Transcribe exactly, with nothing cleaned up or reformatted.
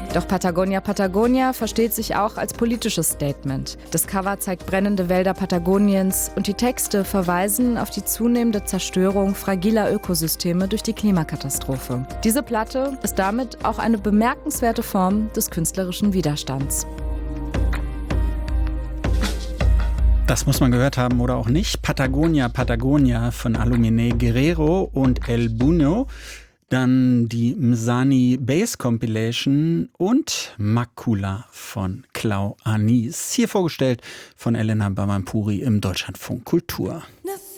Doch Patagonia Patagonia versteht sich auch als politisches Statement. Das Cover zeigt brennende Wälder Patagoniens und die Texte verweisen auf die zunehmende Zerstörung fragiler Ökosysteme durch die Klimakatastrophe. Diese Platte ist damit auch eine bemerkenswerte Form des künstlerischen Widerstands. Das muss man gehört haben oder auch nicht. Patagonia Patagonia von Alumine Guerrero und El Buno. Dann die Msani Bass Compilation und Makula von Klau Anis. Hier vorgestellt von Elena Bamampuri im Deutschlandfunk Kultur.